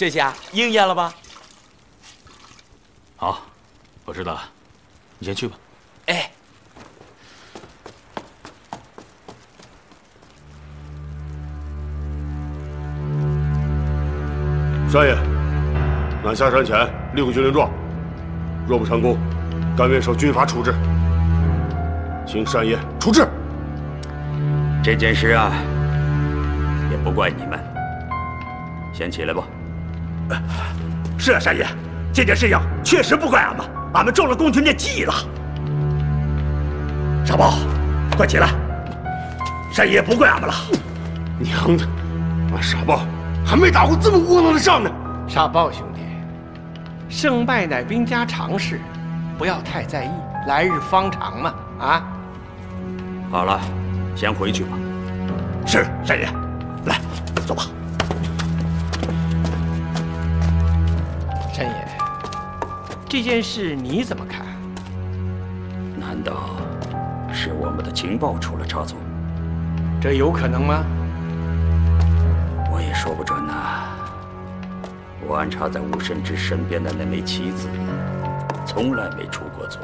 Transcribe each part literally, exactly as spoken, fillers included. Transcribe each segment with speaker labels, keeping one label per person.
Speaker 1: 这下应验了吧？
Speaker 2: 好，我知道了，你先去吧。
Speaker 1: 哎，
Speaker 3: 山爷，俺下山前立个军令状，若不成功，甘愿受军法处置。请山爷处置。
Speaker 4: 这件事啊，也不怪你们。先起来吧。
Speaker 5: 是啊，山爷，这件事情确实不怪俺们，俺们中了宫廷的计了。傻豹，快起来！山爷不怪俺们了。
Speaker 3: 娘的，俺傻豹还没打过这么窝囊的仗呢。
Speaker 6: 傻豹兄弟，胜败乃兵家常事，不要太在意，来日方长嘛。啊，
Speaker 4: 好了，先回去吧。
Speaker 5: 是，山爷，来，走吧。
Speaker 6: 山爷，这件事你怎么看？
Speaker 4: 难道是我们的情报出了差错？
Speaker 6: 这有可能吗？
Speaker 4: 我也说不准呐、啊。我安插在吴慎之身边的那枚棋子，从来没出过错。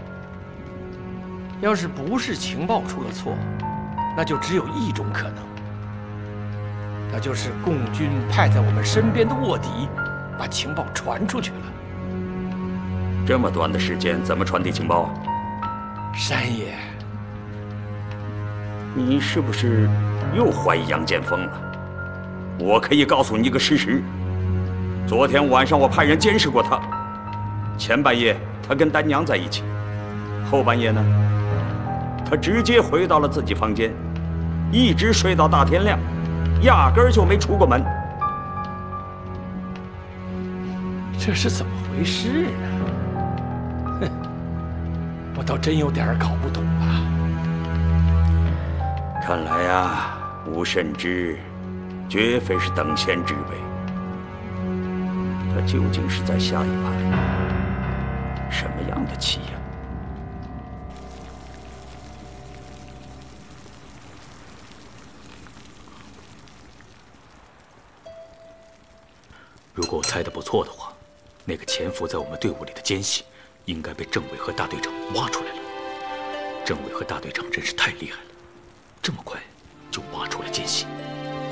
Speaker 6: 要是不是情报出了错，那就只有一种可能，那就是共军派在我们身边的卧底把情报传出去了。
Speaker 4: 这么短的时间，怎么传递情报啊？
Speaker 6: 山爷，
Speaker 4: 你是不是又怀疑杨建锋了？我可以告诉你一个事实：昨天晚上我派人监视过他，前半夜他跟丹娘在一起，后半夜呢，他直接回到了自己房间，一直睡到大天亮，压根儿就没出过门。
Speaker 6: 这是怎么回事呢？哼，我倒真有点搞不懂了。
Speaker 4: 看来呀，吴慎之绝非是等闲之辈。他究竟是在下一盘什么样的棋呀？
Speaker 2: 如果我猜的不错的话，那个潜伏在我们队伍里的奸细，应该被政委和大队长挖出来了。政委和大队长真是太厉害了，这么快就挖出了奸细。